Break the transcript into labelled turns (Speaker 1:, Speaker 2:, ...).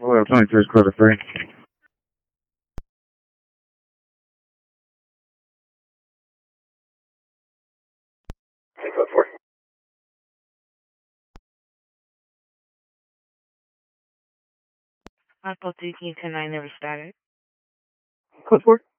Speaker 1: Well, 21st quarter free.
Speaker 2: Code 4.
Speaker 3: Apple 13 to 9 never started.
Speaker 2: Code 4.